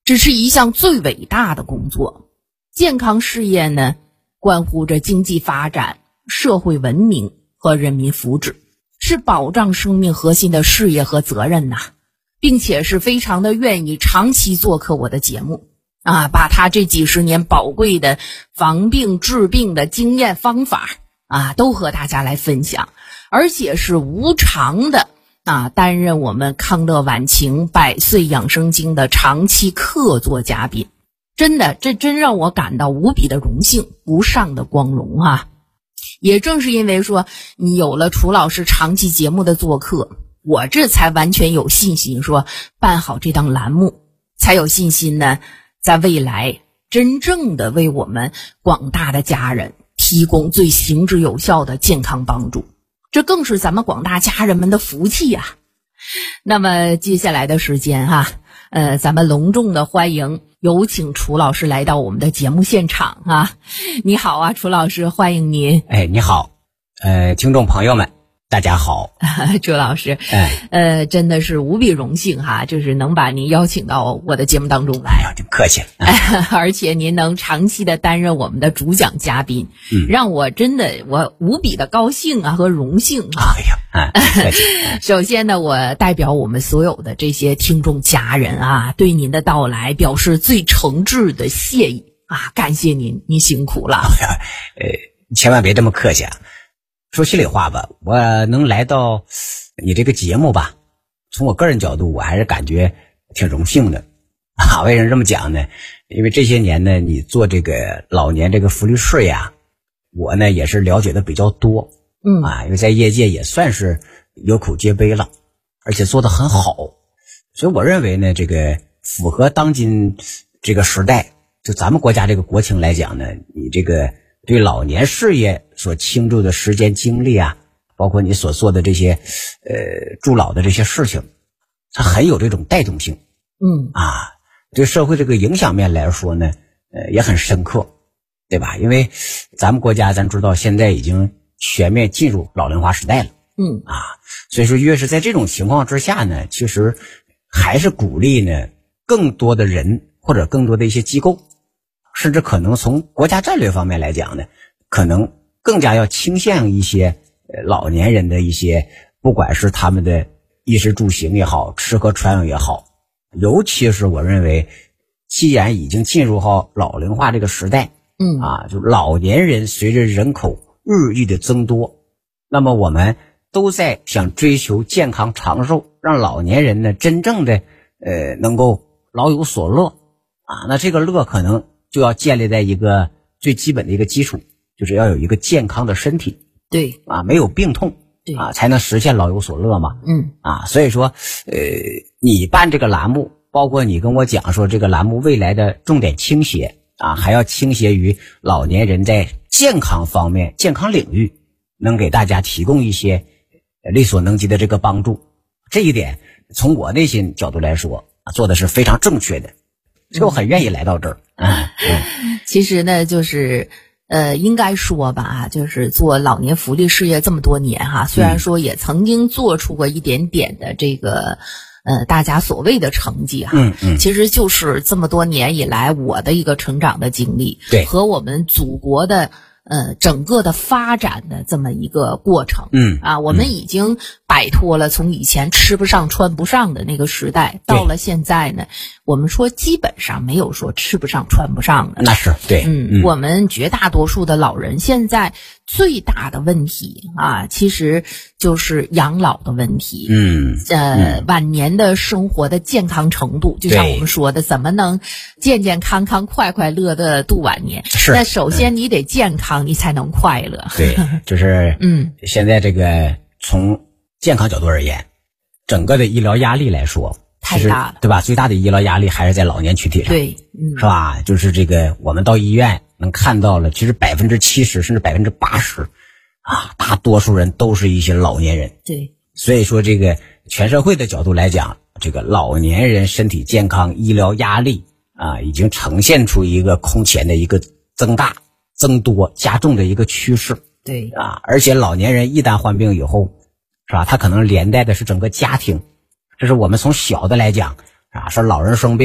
这是一项最伟大的工作。健康事业呢，关乎着经济发展、社会文明和人民福祉，是保障生命核心的事业和责任呐，并且是非常的愿意长期做客我的节目把他这几十年宝贵的防病治病的经验方法都和大家来分享，而且是无偿的担任我们康乐晚晴100岁养生经的长期客座嘉宾。真的，这真让我感到无比的荣幸，无上的光荣也正是因为说你有了楚老师长期节目的做客，我这才完全有信心说办好这档栏目，才有信心呢在未来真正的为我们广大的家人提供最行之有效的健康帮助，这更是咱们广大家人们的福气那么接下来的时间咱们隆重的欢迎有请楚老师来到我们的节目现场你好楚老师，欢迎您。 你好，听众朋友们大家好。 楚老师真的是无比荣幸就是能把您邀请到我的节目当中来。 真客气而且您能长期的担任我们的主讲嘉宾让我真的无比的高兴和荣幸客气首先呢，我代表我们所有的这些听众家人对您的到来表示最诚挚的谢意感谢您辛苦了。 千万别这么客气说心里话吧，我能来到你这个节目吧，从我个人角度我还是感觉挺荣幸的为什么这么讲呢？因为这些年呢，你做这个老年这个福利事业我呢也是了解的比较多因为在业界也算是有口皆碑了，而且做得很好，所以我认为呢，这个符合当今这个时代，就咱们国家这个国情来讲呢，你这个对老年事业所倾注的时间精力包括你所做的这些助老的这些事情，它很有这种带动性对社会这个影响面来说呢也很深刻，对吧？因为咱们国家咱知道现在已经全面进入老龄化时代了所以说越是在这种情况之下呢，其实还是鼓励呢更多的人或者更多的一些机构，甚至可能从国家战略方面来讲呢，可能更加要倾向一些老年人的一些，不管是他们的衣食住行也好，吃喝穿用也好，尤其是我认为既然已经进入老龄化这个时代就老年人随着人口日益的增多，那么我们都在想追求健康长寿，让老年人呢真正的能够老有所乐那这个乐可能就要建立在一个最基本的一个基础，就是要有一个健康的身体， 对没有病痛， 对才能实现老有所乐嘛。所以说你办这个栏目，包括你跟我讲说这个栏目未来的重点倾斜还要倾斜于老年人在健康方面、健康领域能给大家提供一些力所能及的这个帮助，这一点从我内心角度来说做的是非常正确的，所以我很愿意来到这儿其实呢就是应该说吧就是做老年福利事业这么多年虽然说也曾经做出过一点点的这个大家所谓的成绩其实就是这么多年以来我的一个成长的经历， 对， 和我们祖国的整个的发展的这么一个过程我们已经摆脱了从以前吃不上穿不上的那个时代，到了现在呢我们说基本上没有说吃不上穿不上的， 那是对我们绝大多数的老人现在最大的问题其实就是养老的问题晚年的生活的健康程度，就像我们说的怎么能健健康康快快乐的度晚年，那首先你得健康你才能快乐对，就是现在这个从健康角度而言，整个的医疗压力来说太大了， 对吧？最大的医疗压力还是在老年群体上， 对是吧？就是这个我们到医院能看到了，其实70%甚至80%大多数人都是一些老年人， 对， 所以说这个全社会的角度来讲，这个老年人身体健康医疗压力已经呈现出一个空前的一个增大增多加重的一个趋势， 对而且老年人一旦患病以后，是吧？他可能连带的是整个家庭，这是我们从小的来讲说老人生病了，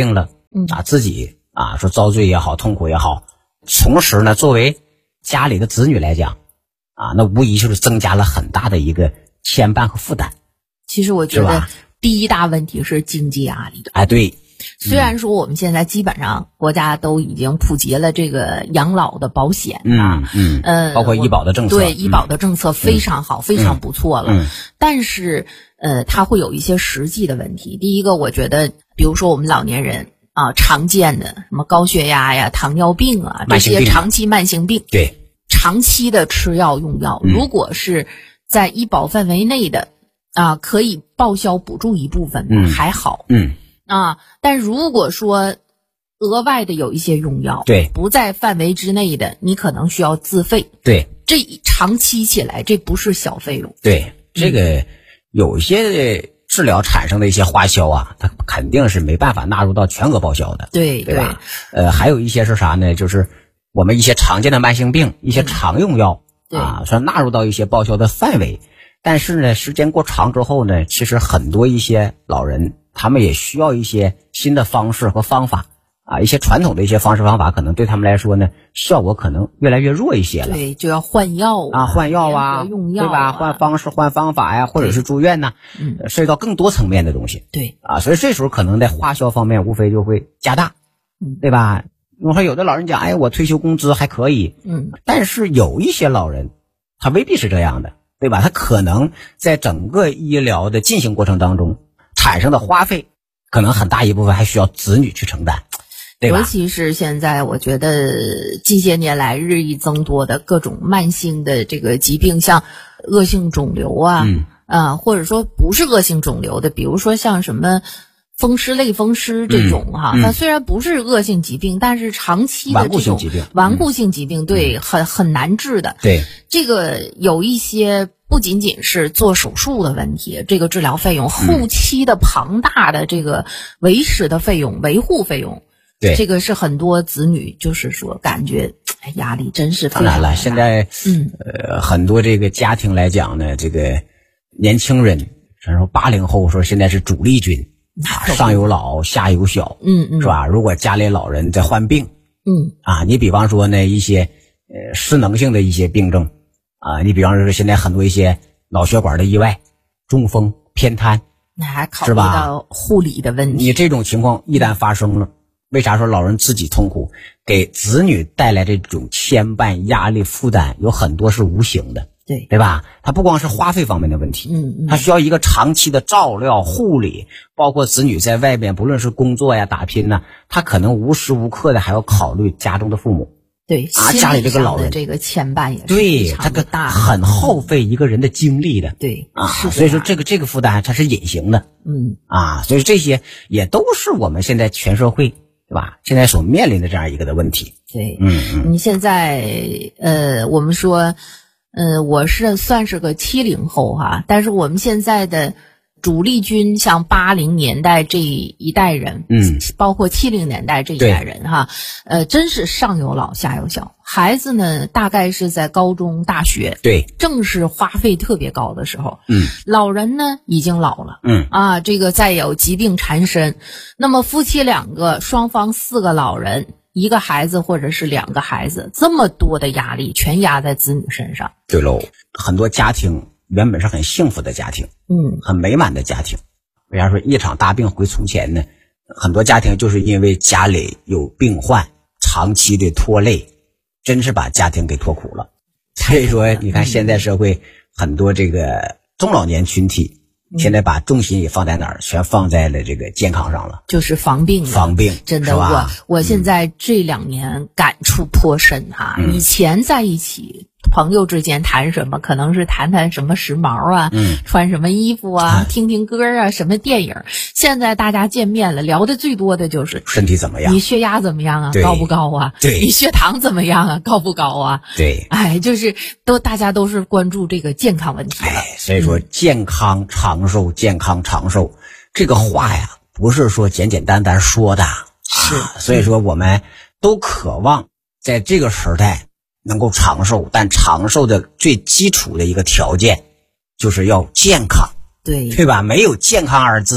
自己说遭罪也好，痛苦也好，同时呢，作为家里的子女来讲那无疑就是增加了很大的一个牵绊和负担。 其实我觉得第一大问题是经济压力。 对。 虽然说我们现在基本上国家都已经普及了这个养老的保险包括医保的政策， 对，医保的政策非常好，非常不错了。但是它会有一些实际的问题。第一个，我觉得比如说我们老年人常见的什么高血压呀、糖尿病这些长期慢性病， 对， 长期的吃药用药，如果是在医保范围内的可以报销补助一部分还好。但如果说额外的有一些用药， 对， 不在范围之内的，你可能需要自费。 对， 这长期起来，这不是小费用。 对，这个有一些治疗产生的一些花销它肯定是没办法纳入到全额报销的。 对吧？还有一些是啥呢？就是我们一些常见的慢性病，一些常用药算纳入到一些报销的范围。但是呢，时间过长之后呢，其实很多一些老人他们也需要一些新的方式和方法一些传统的一些方式方法可能对他们来说呢，效果可能越来越弱一些了。 对，就要换药换药用药对吧？换方式换方法或者是住院涉及到更多层面的东西。 对所以这时候可能在花销方面无非就会加大，对吧？我说有的老人讲，我退休工资还可以，但是有一些老人他未必是这样的，对吧？他可能在整个医疗的进行过程当中产生的花费，可能很大一部分还需要子女去承担，对吧？ 尤其是现在，我觉得近些年来日益增多的各种慢性的这个疾病，像恶性肿瘤或者说不是恶性肿瘤的，比如说像什么风湿类风湿这种它虽然不是恶性疾病，但是长期的这种顽固性疾病，对，很难治的。 对， 这个有一些不仅仅是做手术的问题，这个治疗费用后期的庞大的这个维持的费用、维护费用， 对， 这个是很多子女就是说感觉压力真是非常大。 当然了，现在很多这个家庭来讲呢，这个年轻人，比如说80后说现在是主力军。上有老下有小，是吧？如果家里老人在患病，你比方说呢一些失能性的一些病症你比方说现在很多一些脑血管的意外、中风、偏瘫， 那还考虑到护理的问题。 你这种情况一旦发生了，为啥说老人自己痛苦，给子女带来这种牵绊、压力、负担，有很多是无形的。对吧？它不光是花费方面的问题，它需要一个长期的照料、护理，包括子女在外边不论是工作打拼他可能无时无刻的还要考虑家中的父母。 对家里这个老人这个牵绊也是对他很耗费一个人的精力的。 对所以说这个负担它是隐形的。所以这些也都是我们现在全社会对吧？现在所面临的这样一个的问题。 对，你现在我们说。我算是个70后但是我们现在的主力军，像80年代这一代人，包括70年代这一代人真是上有老下有小，孩子呢大概是在高中、大学， 对， 正是花费特别高的时候，老人呢已经老了，这个再有疾病缠身，那么夫妻2个，双方4个老人。1个孩子或者是2个孩子，这么多的压力全压在子女身上。 对喽，很多家庭原本是很幸福的家庭，很美满的家庭，为啥说一场大病回从前呢？很多家庭就是因为家里有病患，长期的拖累，真是把家庭给拖苦了。所以说你看现在社会很多这个中老年群体现在把重心也放在哪儿？全放在了这个健康上了， 就是防病。真的，我现在这2年感触颇深以前在一起，朋友之间谈什么，可能是谈什么时髦穿什么衣服听听歌什么电影。现在大家见面了，聊的最多的就是身体怎么样， 你血压怎么样高不高对， 你血糖怎么样高不高对， 就是大家都是关注这个健康问题了。 所以说健康长寿，健康长寿这个话不是说简简单单说的，所以说我们都渴望在这个时代能够长寿，但长寿的最基础的一个条件就是要健康， 对吧？没有健康2字，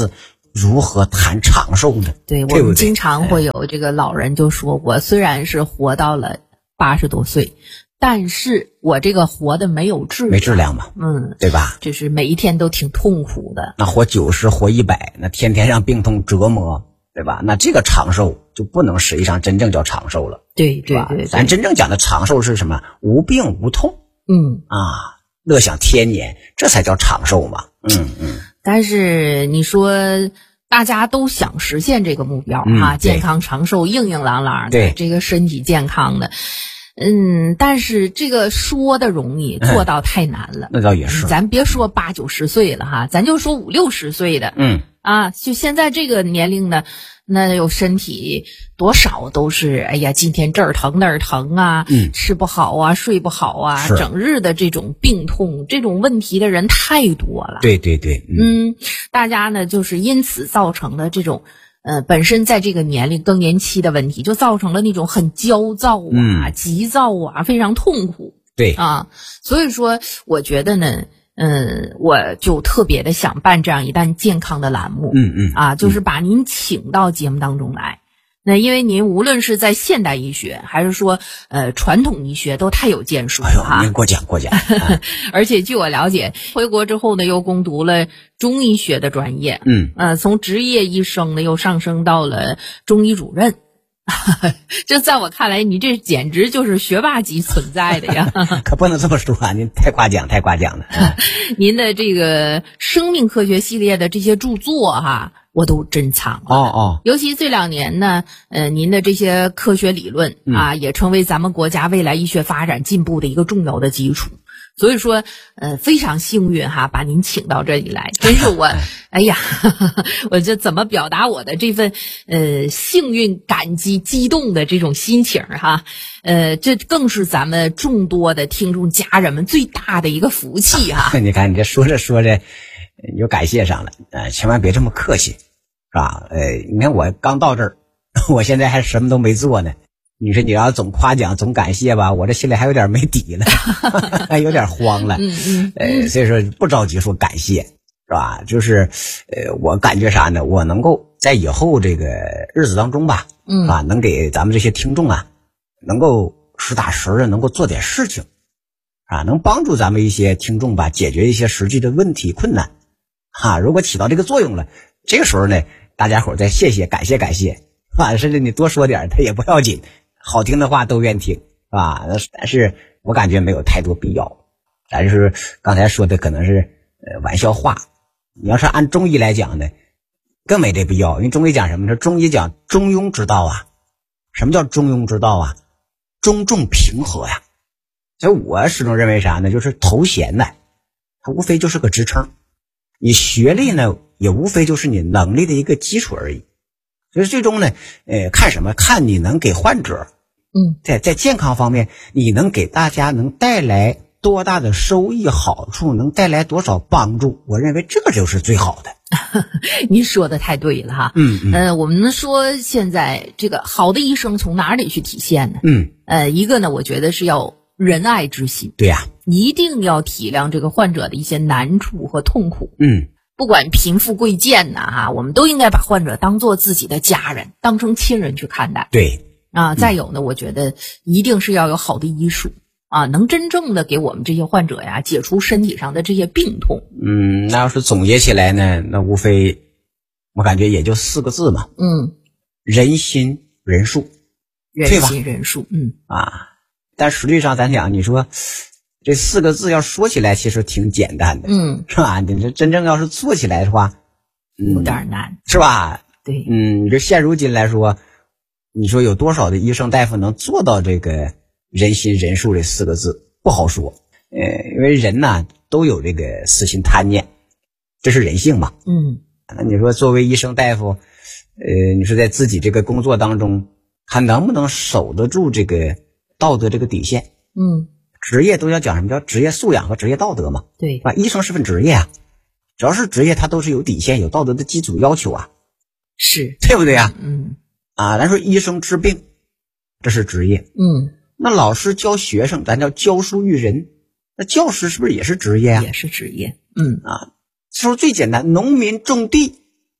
如何谈长寿呢？ 对，我们经常会有这个老人就说，我虽然是活到了80多岁，但是我这个活的没有质量， 没质量嘛，对吧？ 就是每一天都挺痛苦的。 那活90活100，那天天让病痛折磨，对吧？那这个长寿就不能实际上真正叫长寿了。 对， 咱真正讲的长寿是什么？无病无痛，乐享天年，这才叫长寿嘛。 但是你说大家都想实现这个目标健康长寿，硬硬朗朗的，这个身体健康的。但是这个说的容易，做到太难了。 那倒也是。 咱别说80、90岁了咱就说50、60岁的。就现在这个年龄呢，那有身体多少都是，哎呀，今天这儿疼那儿疼啊，吃不好啊，睡不好啊，整日的这种病痛，这种问题的人太多了。 对。 大家呢就是因此造成了这种。本身在这个年龄更年期的问题，就造成了那种很焦躁急躁非常痛苦。 对所以说我觉得呢，我就特别的想办这样一档健康的栏目，就是把您请到节目当中来。那因为您无论是在现代医学还是说传统医学都太有建树了您过奖而且据我了解，回国之后呢又攻读了中医学的专业，从执业医生呢又上升到了中医主任这在我看来，你这简直就是学霸级存在的呀可不能这么说您太夸奖了您的这个生命科学系列的这些著作我都珍藏了尤其这2年呢，您的这些科学理论也成为咱们国家未来医学发展进步的一个重要的基础。所以说，非常幸运把您请到这里来，真是我，哎呀，我这怎么表达我的这份幸运、感激、激动的这种心情这更是咱们众多的听众家人们最大的一个福气你看你这说着你就感谢上了，千万别这么客气，是吧？你看我刚到这儿，我现在还什么都没做呢。你说你要总夸奖总感谢吧，我这心里还有点没底了还有点慌了所以说不着急说感谢，是吧？就是我感觉啥呢，我能够在以后这个日子当中吧能给咱们这些听众能够实打实的能够做点事情能帮助咱们一些听众吧解决一些实际的问题困难如果起到这个作用了，这个时候呢大家伙再谢谢感谢甚至你多说点他也不要紧，好听的话都愿听但是我感觉没有太多必要，咱是刚才说的可能是玩笑话。你要是按中医来讲呢更没这必要，因为中医讲什么呢？中医讲中庸之道什么叫中庸之道中重平和所以我始终认为啥呢，就是头衔它无非就是个职称，你学历呢也无非就是你能力的一个基础而已。所以最终呢看什么？看你能给患者在健康方面你能给大家能带来多大的收益好处，能带来多少帮助，我认为这个就是最好的您说的太对了我们说现在这个好的医生从哪里去体现呢？一个呢我觉得是要仁爱之心， 对一定要体谅这个患者的一些难处和痛苦不管贫富贵贱我们都应该把患者当做自己的家人，当成亲人去看待。 对再有呢我觉得一定是要有好的医术能真正的给我们这些患者解除身体上的这些病痛。 那要是总结起来呢，那无非我感觉也就4个字嘛人心仁术， 人心仁术但实际上咱讲，你说这4个字要说起来其实挺简单的是吧？你这真正要是做起来的话有点难是吧？ 对你这现如今来说，你说有多少的医生大夫能做到这个人心仁术这4个字不好说因为人都有这个私心贪念，这是人性嘛那你说作为医生大夫你说在自己这个工作当中还能不能守得住这个道德这个底线职业都要讲什么叫职业素养和职业道德嘛对医生是份职业只要是职业它都是有底线有道德的基础要求是对不对咱说医生治病这是职业那老师教学生咱叫教书育人，那教师是不是也是职业也是职业说最简单，农民种地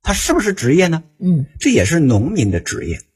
它是不是职业呢？这也是农民的职业。